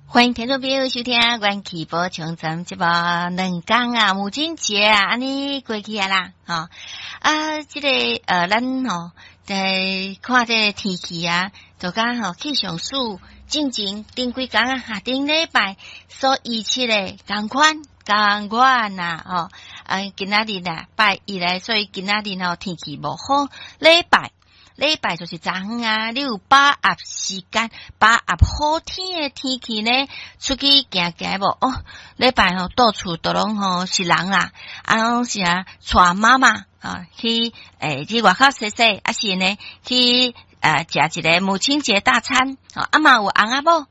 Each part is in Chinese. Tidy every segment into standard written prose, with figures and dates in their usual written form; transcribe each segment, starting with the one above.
欢迎听众朋友收听阮启播从咱这把两天啊，母亲节啊，安尼过去啊啦，这个咱在看这个天气啊，就讲气象署进前顶几天啊，顶礼拜所预测的同款呐，今仔日啦拜一来，所以今仔日天气无好，礼拜就是昨昏啊，你有把握时间，把握好天的天气呢，出去行行无？礼拜到处都拢是人啦，拢是带妈妈去外口踅踅，是呢去食一个母亲节大餐，嘛有翁仔某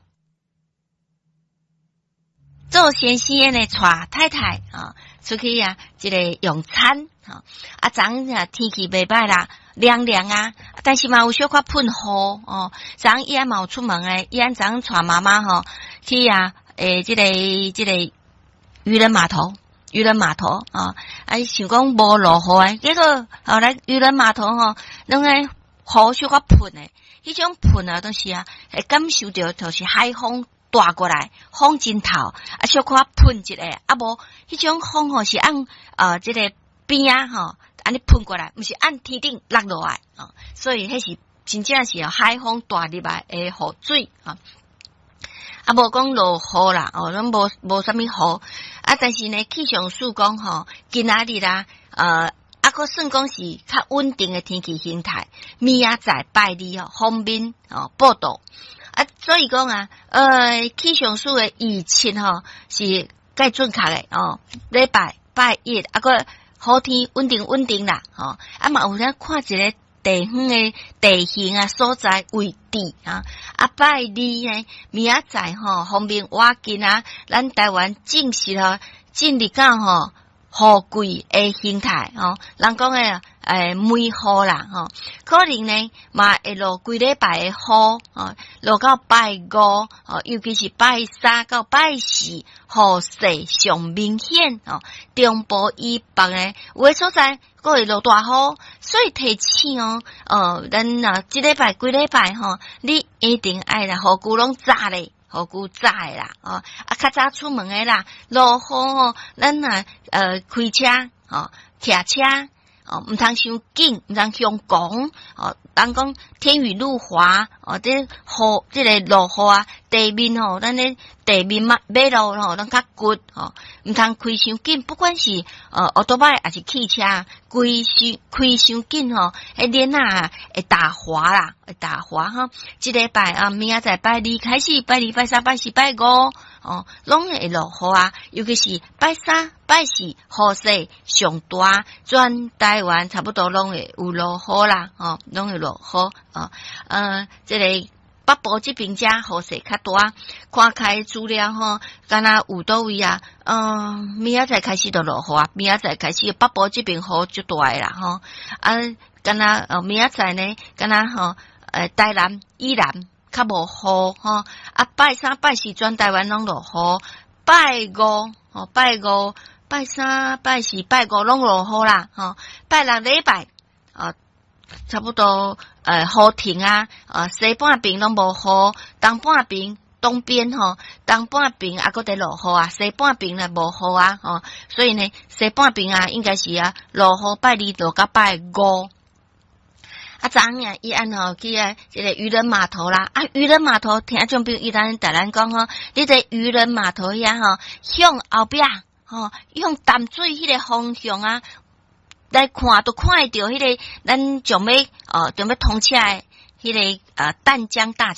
做先生的带太太出去这个用餐昨昏天气袂歹啦。凉凉啊，但是嘛有小可喷雨昨昏伊嘛有出门诶，伊昨昏带妈妈去这个渔人码头想讲无落雨诶，结果来渔人码头拢诶雨小可喷诶，迄种喷都是会感受到就是海风大过来，风真透小可喷一下无迄种风是按这个边安尼喷过来，毋是按天顶落落来所以迄是真正是海风大入来诶雨水无讲落雨啦拢无啥物雨但是呢气象署讲今仔日啦佫算讲是较稳定诶天气形态，明仔载拜二方面报道所以讲气象署诶预测是介准确诶礼拜拜一佫好天稳定啦嘛有咧看一个地方的地形所在位置拜二呢明仔载方面挖紧咱台湾正式进入到雨季的形态人讲的梅雨啦可能呢嘛会落几礼拜的雨落到拜五尤其是拜三到拜四雨势上明显中部以北呢有的所在佫会落大雨，所以提醒咱这礼拜几礼拜你一定爱啦雨具拢扎咧雨具扎诶啦较早出门诶啦落雨咱开车骑车毋通伤紧，毋通伤狂人讲天雨路滑这个落雨地面咱咧地面马路咱较骨毋通开伤紧，不管是奥多拜还是汽车开伤紧迄链会打滑啦，会打滑这礼拜明仔载拜二开始，拜二拜三拜四拜五拢会落雨尤其是拜三拜四雨势上大，全台湾差不多拢会有落雨啦拢会落雨这个北部这边遮雨势较大，看开资料敢若有倒位明仔载开始就落雨明仔载开始北部这边雨就大诶啦敢若明仔载呢敢若台南以南较无雨拜三拜四全台湾拢落雨，拜五拜三拜四拜五拢落雨啦拜六礼拜差不多雨停西半边拢无雨，东半边东边东半边佫在落雨西半边咧无雨所以呢西半边应该是落雨拜二落到拜五昨昏伊去这个渔人码头啦渔人码头听众朋友伊咱讲你在渔人码头遐向后壁向淡水迄个方向来看都看会到迄个咱准备通车的迄个淡江大桥